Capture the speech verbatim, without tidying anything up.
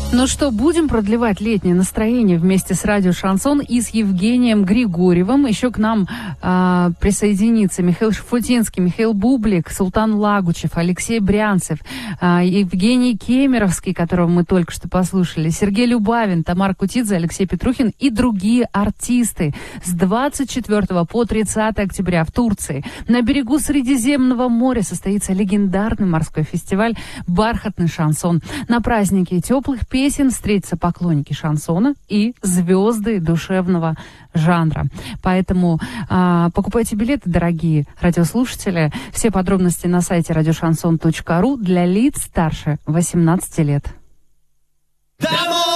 Ну что, будем продлевать летнее настроение вместе с радио «Шансон» и с Евгением Григорьевым. Еще к нам э, присоединится Михаил Шафутинский, Михаил Бублик, Султан Лагучев, Алексей Брянцев, э, Евгений Кемеровский, которого мы только что послушали, Сергей Любавин, Тамара Кутидзе, Алексей Петрухин и другие артисты. С двадцать четвёртого по тридцатое октября в Турции на берегу Средиземного моря состоится легендарный морской фестиваль «Бархатный шансон». На празднике теплых песен песен встретятся поклонники шансона и звезды душевного жанра. Поэтому а, покупайте билеты, дорогие радиослушатели. Все подробности на сайте радиошансон точка ру для лиц старше восемнадцати лет. Домой!